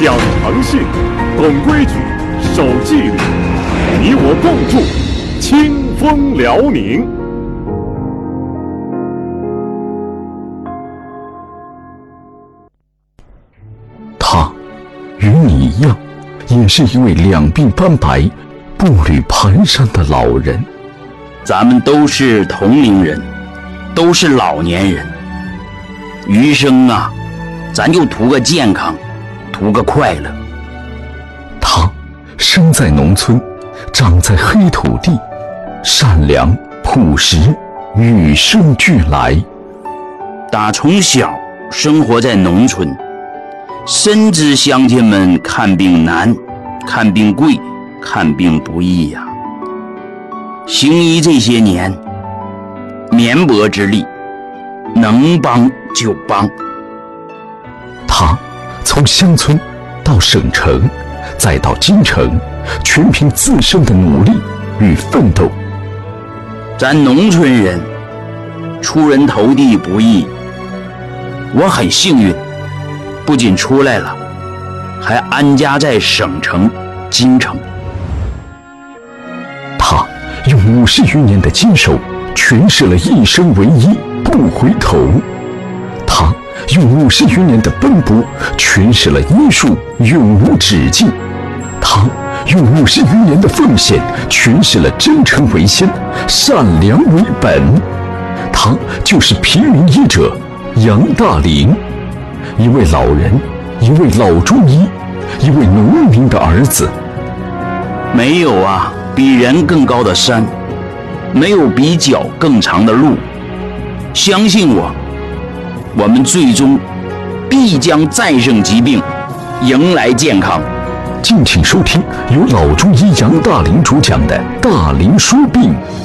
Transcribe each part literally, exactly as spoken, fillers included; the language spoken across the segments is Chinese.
讲诚信，懂规矩，守纪律，你我共筑清风辽宁。 他与你一样，也是一位两鬓斑白、步履蹒跚的老人。 咱们都是同龄人，都是老年人，余生啊，咱就图个健康，图个快乐。 他生在农村，长在黑土地，善良朴实，与生俱来。 打从小生活在农村，深知乡亲们看病难，看病贵，看病不易呀、啊。行医这些年，绵薄之力，能帮就帮。 他从乡村到省城，再到京城，全凭自身的努力与奋斗。 咱农村人出人头地不易，我很幸运，不仅出来了，还安家在省城京城。 他用五十余年的坚守诠释了一生为一不回头，他用五十余年的奔波诠释了医术永无止境，他用五十余年的奉献诠释了真诚为先，善良为本。他就是平民医者杨大林，一位老人，一位老中医，一位农民的儿子。 没有啊比人更高的山，没有比脚更长的路。相信我，我们最终必将战胜疾病，迎来健康。 敬请收听由老中医杨大林主讲的《大林说病》。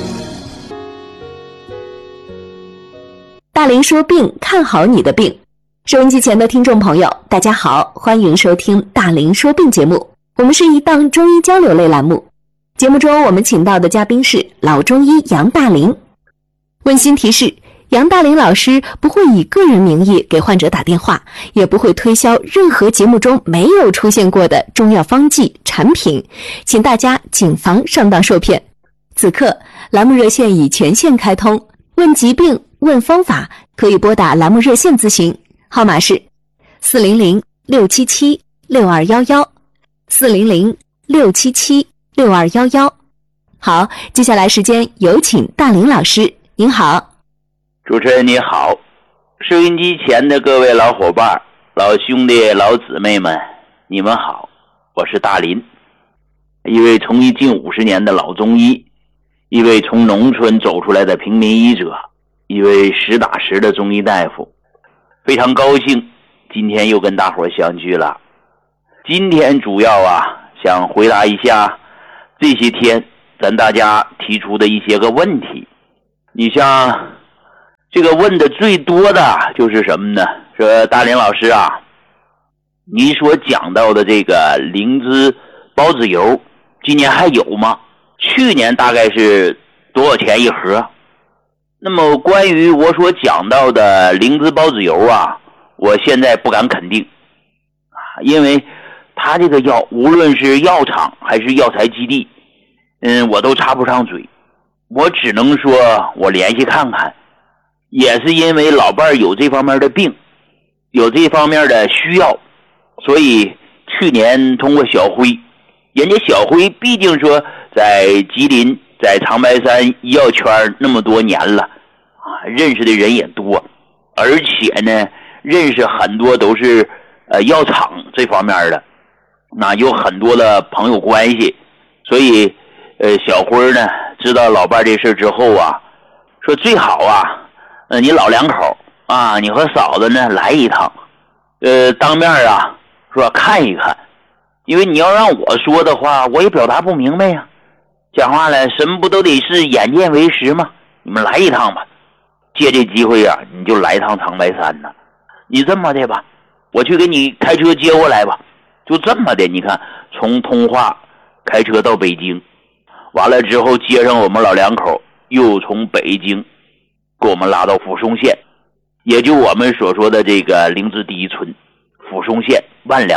大林说病，看好你的病。收音机前的听众朋友，大家好，欢迎收听大林说病节目。我们是一档中医交流类栏目，节目中我们请到的嘉宾是老中医杨大林。温馨提示，杨大林老师不会以个人名义给患者打电话，也不会推销任何节目中没有出现过的中药方剂产品，请大家谨防上当受骗。此刻栏目热线已全线开通，问疾病问方法可以拨打栏目热线咨询，号码是四零零六七七六二一一，四零零六七七六二一一。好，接下来时间有请大林老师，您好。 主持人你好，收音机前的各位老伙伴、老兄弟、老姊妹们，你们好，我是大林，一位从医近五十年的老中医，一位从农村走出来的平民医者，一位实打实的中医大夫。非常高兴今天又跟大伙相聚了。今天主要啊想回答一下这些天咱大家提出的一些个问题。你像这个问的最多的就是什么呢？说大林老师啊，你所讲到的这个灵芝孢子油今年还有吗？去年大概是多少钱一盒？那么关于我所讲到的灵芝孢子油啊，我现在不敢肯定啊，因为它这个药无论是药厂还是药材基地，嗯，我都插不上嘴，我只能说我联系看看。也是因为老伴儿有这方面的病，有这方面的需要，所以去年通过小辉，人家小辉毕竟说在吉林在长白山医药圈那么多年了啊，认识的人也多，而且呢认识很多都是呃药厂这方面的，那有很多的朋友关系，所以呃小辉呢知道老伴这事之后啊，说最好啊呃，你老两口啊，你和嫂子呢来一趟，呃，当面啊，说看一看，因为你要让我说的话，我也表达不明白呀。讲话了，什么不都得是眼见为实吗？你们来一趟吧，借这机会啊，你就来一趟长白山呢。你这么的吧，我去给你开车接过来吧，就这么的。你看，从通化开车到北京，完了之后接上我们老两口，又从北京给我们拉到抚松县，也就我们所说的这个灵芝第一村，抚松县万良镇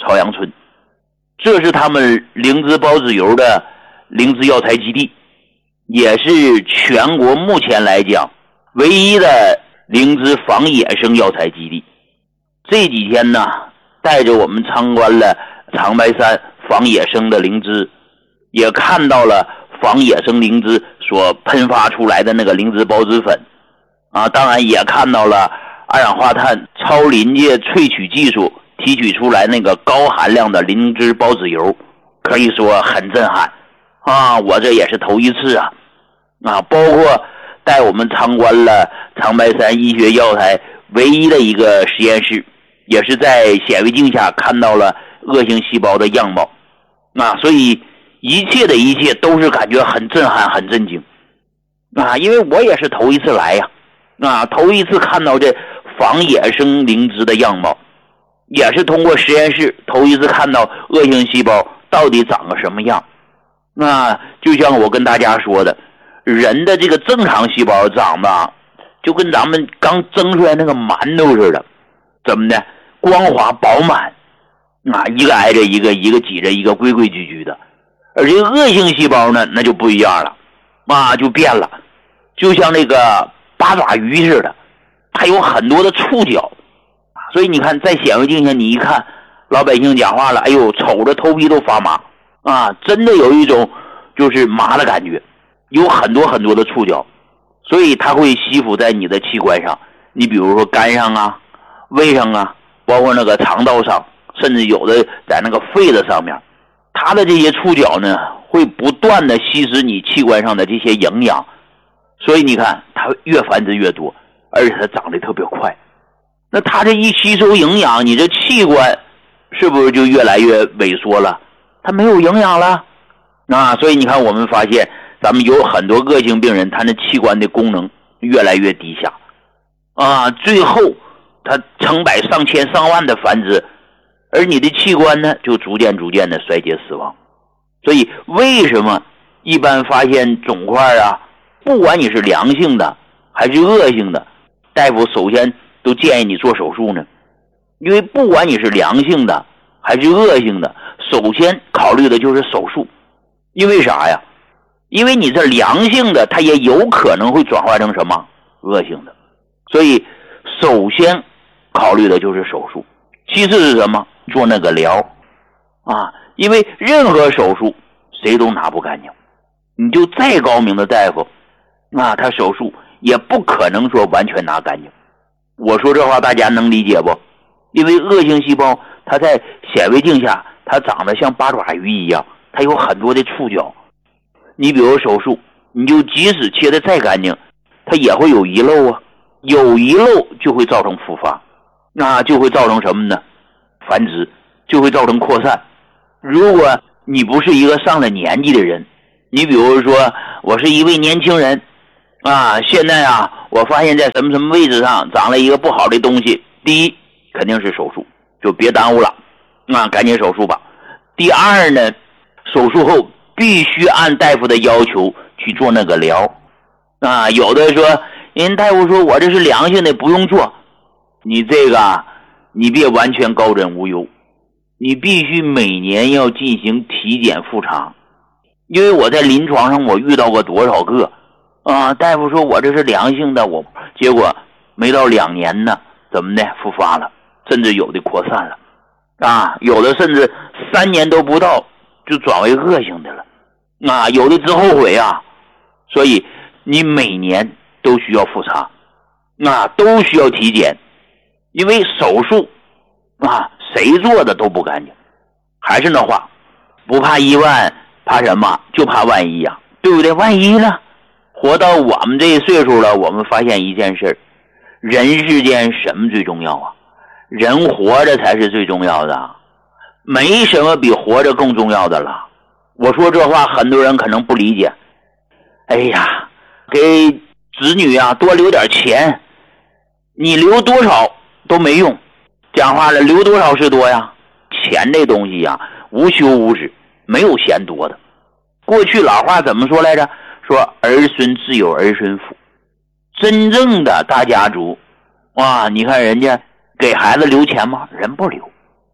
朝阳村，这是他们灵芝孢子油的灵芝药材基地，也是全国目前来讲唯一的灵芝防野生药材基地。这几天呢，带着我们参观了长白山防野生的灵芝，也看到了防野生灵芝所喷发出来的那个灵芝孢子粉啊，当然也看到了二氧化碳超临界萃取技术提取出来那个高含量的灵芝孢子油，可以说很震撼啊！我这也是头一次啊啊！包括带我们参观了长白山医学药材唯一的一个实验室，也是在显微镜下看到了恶性细胞的样貌啊！所以一切的一切都是感觉很震撼很震惊啊！因为我也是头一次来呀啊，头一次看到这防野生灵芝的样貌，也是通过实验室头一次看到恶性细胞到底长个什么样。那就像我跟大家说的，人的这个正常细胞长得就跟咱们刚蒸出来那个馒头似的，怎么的，光滑饱满啊，一个挨着一个，一个挤着一个，规规矩矩的。而这个恶性细胞呢，那就不一样了啊，就变了，就像那个八爪鱼似的，它有很多的触角。所以你看，在显微镜下你一看，老百姓讲话了，哎呦，瞅着头皮都发麻啊，真的有一种就是麻的感觉，有很多很多的触角，所以它会吸附在你的器官上，你比如说肝上啊、胃上啊，包括那个肠道上，甚至有的在那个肺的上面，它的这些触角呢，会不断的吸食你器官上的这些营养，所以你看它越繁殖越多，而且它长得特别快。那它这一吸收营养，你这器官是不是就越来越萎缩了？它没有营养了啊！所以你看，我们发现咱们有很多恶性病人，他那器官的功能越来越低下啊，最后他成百上千上万的繁殖，而你的器官呢就逐渐逐渐的衰竭死亡。所以为什么一般发现肿块啊，不管你是良性的还是恶性的，大夫首先都建议你做手术呢？因为不管你是良性的还是恶性的，首先考虑的就是手术。因为啥呀？因为你这良性的它也有可能会转化成什么恶性的，所以首先考虑的就是手术。其次是什么？做那个疗啊，因为任何手术谁都拿不干净，你就再高明的大夫啊，他手术也不可能说完全拿干净。我说这话大家能理解不？因为恶性细胞它在显微镜下它长得像八爪鱼一样，它有很多的触角。你比如手术，你就即使切得再干净，它也会有遗漏啊，有遗漏就会造成复发，那就会造成什么呢？繁殖，就会造成扩散。如果你不是一个上了年纪的人，你比如说我是一位年轻人啊，现在啊我发现在什么什么位置上长了一个不好的东西，第一肯定是手术，就别耽误了啊，赶紧手术吧。第二呢，手术后必须按大夫的要求去做那个疗啊。有的说人大夫说我这是良性的不用做，你这个你别完全高枕无忧，你必须每年要进行体检复查。因为我在临床上我遇到过多少个啊，大夫说我这是良性的，我结果没到两年呢，怎么的复发了，甚至有的扩散了啊，有的甚至三年都不到就转为恶性的了啊，有的直后悔啊。所以你每年都需要复查啊，都需要体检，因为手术啊谁做的都不干净。还是那话，不怕一万怕什么？就怕万一呀，对不对？万一呢？活到我们这一岁数了，我们发现一件事，人世间什么最重要啊？人活着才是最重要的，没什么比活着更重要的了。我说这话很多人可能不理解，哎呀，给子女啊多留点钱，你留多少都没用。讲话了，留多少是多呀？钱这东西呀，无休无止，没有嫌多的。过去老话怎么说来着？说儿孙自有儿孙福。真正的大家族，哇，你看人家给孩子留钱吗？人不留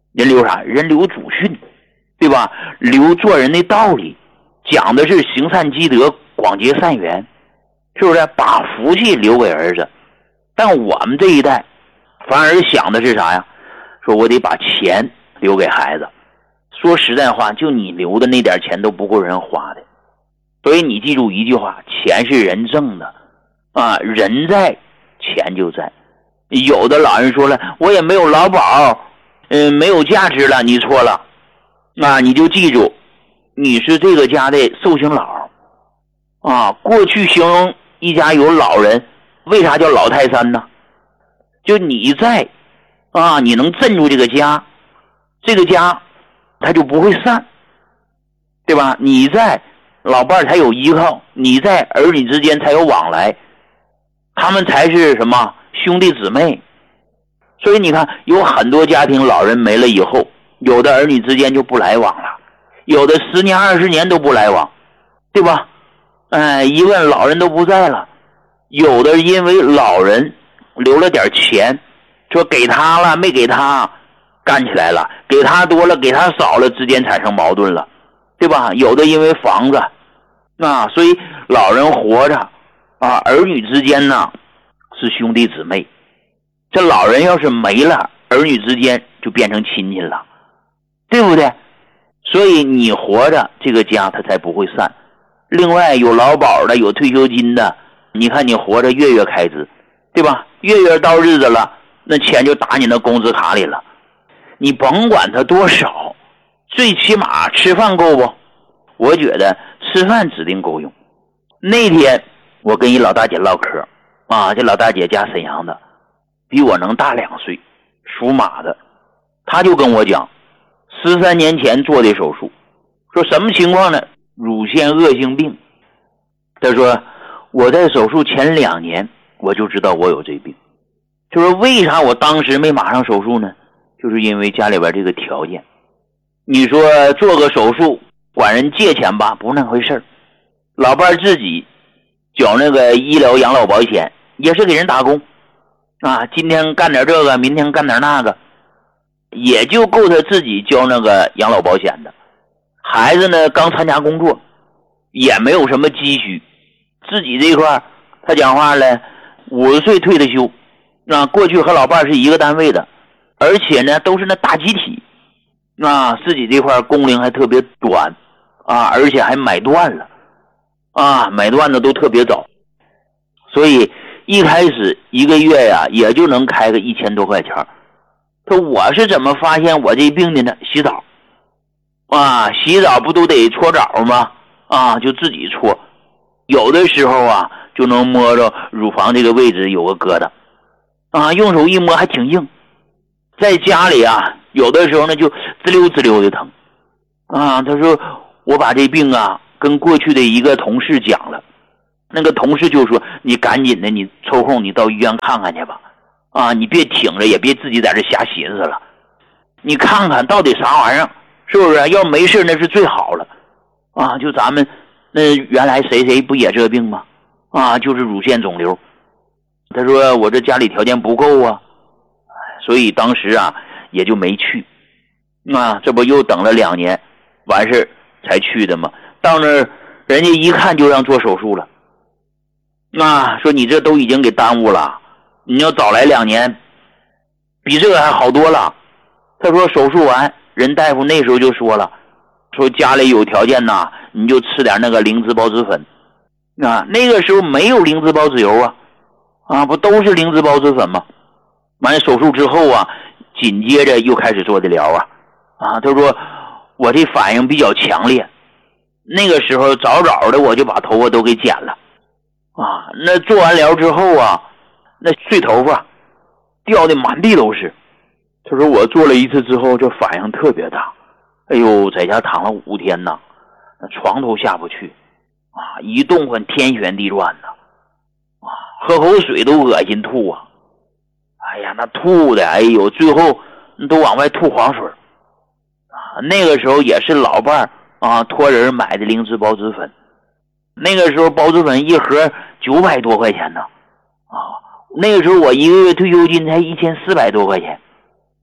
人留啥？人留祖训，对吧？留做人的道理，讲的是行善积德，广结善缘，是不是？把福气留给儿子。但我们这一代反而想的是啥呀？说我得把钱留给孩子。说实在话，就你留的那点钱都不够人花的。所以你记住一句话，钱是人挣的啊，人在钱就在。有的老人说了，我也没有劳保，嗯，没有价值了，你错了啊！你就记住，你是这个家的寿星老啊。过去形容一家有老人，为啥叫老泰山呢？就你在啊，你能镇住这个家，这个家他就不会散，对吧？你在，老伴才有依靠，你在，儿女之间才有往来，他们才是什么兄弟姊妹。所以你看，有很多家庭老人没了以后，有的儿女之间就不来往了，有的十年二十年都不来往，对吧？哎，一问老人都不在了。有的因为老人留了点钱，说给他了没给他，干起来了，给他多了给他少了，之间产生矛盾了，对吧？有的因为房子啊，所以老人活着啊，儿女之间呢是兄弟姊妹。这老人要是没了，儿女之间就变成亲戚了，对不对？所以你活着，这个家它才不会散。另外有劳保的，有退休金的，你看你活着月月开支，对吧？月月到日子了，那钱就打你那工资卡里了。你甭管它多少，最起码吃饭够不？我觉得吃饭指定够用。那天我跟一老大姐唠嗑啊，这老大姐家沈阳的，比我能大两岁，属马的。她就跟我讲，十三年前做的手术，说什么情况呢？乳腺恶性病。她说我在手术前两年我就知道我有这病。就说为啥我当时没马上手术呢？就是因为家里边这个条件。你说做个手术管人借钱吧，不是那回事儿。老伴自己缴那个医疗养老保险，也是给人打工啊，今天干点这个，明天干点那个，也就够他自己交那个养老保险的。孩子呢刚参加工作，也没有什么积蓄，自己这块他讲话了，五十岁退的休啊，过去和老伴是一个单位的，而且呢都是那大集体啊，自己这块工龄还特别短啊，而且还买断了啊，买断的都特别早，所以一开始一个月呀也就能开个一千多块钱。说我是怎么发现我这病的呢？洗澡啊，洗澡不都得搓澡吗？啊，就自己搓，有的时候啊就能摸着乳房这个位置有个疙瘩啊，用手一摸还挺硬。在家里啊有的时候呢就滋溜滋溜的疼啊。他说我把这病啊跟过去的一个同事讲了，那个同事就说你赶紧的，你抽空你到医院看看去吧啊，你别挺着，也别自己在这瞎寻思了，你看看到底啥玩意儿，是不是？要没事那是最好了啊。就咱们那原来谁谁不也这病吗？啊，就是乳腺肿瘤。他说我这家里条件不够啊，所以当时啊也就没去啊，这不又等了两年完事才去的吗？到那儿人家一看就让做手术了啊，说你这都已经给耽误了，你要早来两年比这个还好多了。他说手术完人大夫那时候就说了，说家里有条件呐，你就吃点那个灵芝孢子粉啊，那个时候没有灵芝孢子油啊，啊不都是灵芝孢子粉吗？完了手术之后啊，紧接着又开始做的疗啊啊，他说我这反应比较强烈，那个时候早早的我就把头发都给剪了啊，那做完疗之后啊，那碎头发掉的满地都是。他说我做了一次之后这反应特别大，哎呦，在家躺了五天呐，那床都下不去啊，一动换天旋地转的啊，喝口水都恶心吐啊，哎呀那吐的哎呦，最后都往外吐黄水啊。那个时候也是老伴啊托人买的灵芝孢子粉，那个时候孢子粉一盒九百多块钱呢啊，那个时候我一个月退休金才一千四百多块钱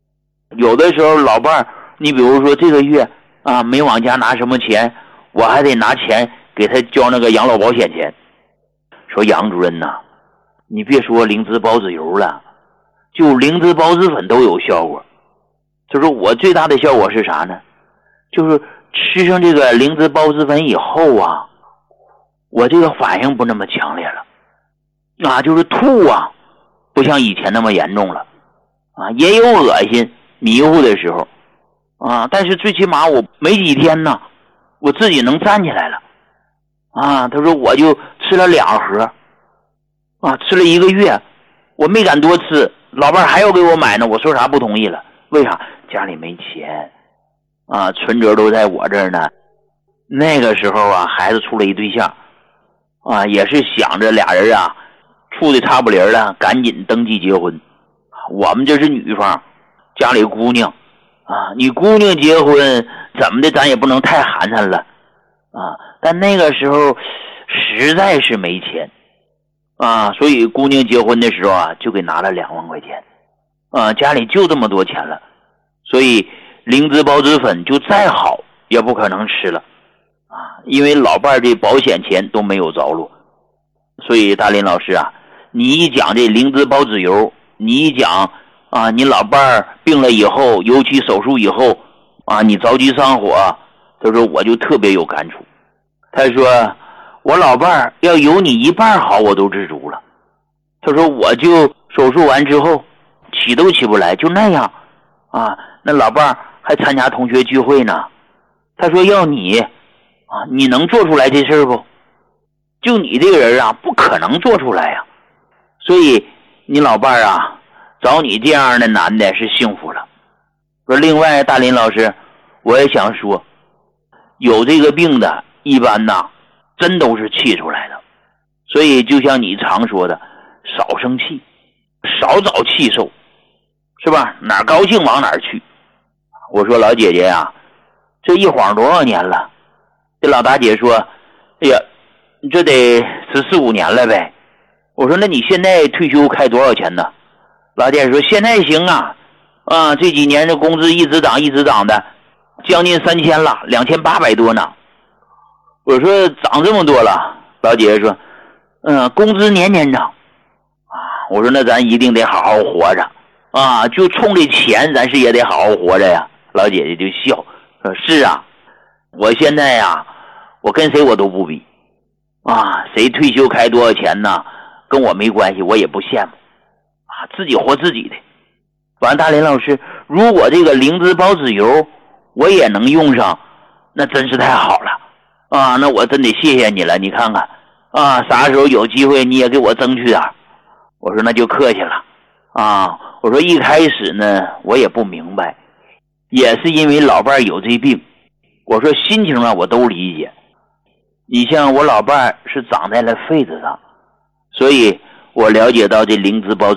有的时候老伴儿，你比如说这个月啊没往家拿什么钱，我还得拿钱给他交那个养老保险钱。说杨主任呐，你别说灵芝孢子油了，就灵芝孢子粉都有效果。他说我最大的效果是啥呢？就是吃上这个灵芝孢子粉以后啊，我这个反应不那么强烈了啊，就是吐啊不像以前那么严重了啊，也有恶心迷糊的时候啊，但是最起码我没几天呢，我自己能站起来了啊。他说我就吃了两盒啊，吃了一个月，我没敢多吃，老伴还要给我买呢，我说啥不同意了。为啥？家里没钱啊，存折都在我这儿呢。那个时候啊，孩子处了一对象啊，也是想着俩人啊处的差不离了，赶紧登记结婚。我们这是女方，家里姑娘啊，你姑娘结婚怎么的，咱也不能太寒碜了啊。但那个时候实在是没钱啊，所以姑娘结婚的时候啊，就给拿了两万块钱啊，家里就这么多钱了，所以灵芝孢子粉就再好也不可能吃了啊，因为老伴儿这保险钱都没有着落。所以大林老师啊，你一讲这灵芝孢子油，你一讲啊，你老伴儿病了以后，尤其手术以后啊，你着急上火，他说我就特别有感触。他说我老伴儿要有你一半好我都知足了。他说我就手术完之后起都起不来，就那样啊，那老伴儿还参加同学聚会呢。他说要你啊，你能做出来这事儿不？就你这个人啊，不可能做出来呀、啊。所以你老伴儿啊，找你这样的男的是幸福了。说另外，大林老师，我也想说，有这个病的，一般呐，真都是气出来的。所以就像你常说的，少生气，少找气受，是吧？哪儿高兴往哪儿去。我说老姐姐呀、啊，这一晃多少年了？这老大姐说，哎呀，这得十四五年了呗。我说那你现在退休开多少钱呢？老姐说现在行啊，啊这几年的工资一直涨一直涨的，将近三千了，两千八百多呢。我说涨这么多了，老姐姐说，嗯，工资年年涨啊。我说那咱一定得好好活着啊，就冲这钱，咱是也得好好活着呀。老姐姐就笑说，是啊，我现在呀，我跟谁我都不比啊，谁退休开多少钱呢？跟我没关系，我也不羡慕啊，自己活自己的。完，大林老师，如果这个灵芝孢子油我也能用上，那真是太好了啊！那我真得谢谢你了，你看看啊，啥时候有机会你也给我争取点。我说那就客气了啊。我说一开始呢，我也不明白，也是因为老伴儿有这病，我说心情啊我都理解。你像我老伴儿是长在了痱子上，所以我了解到这灵芝孢子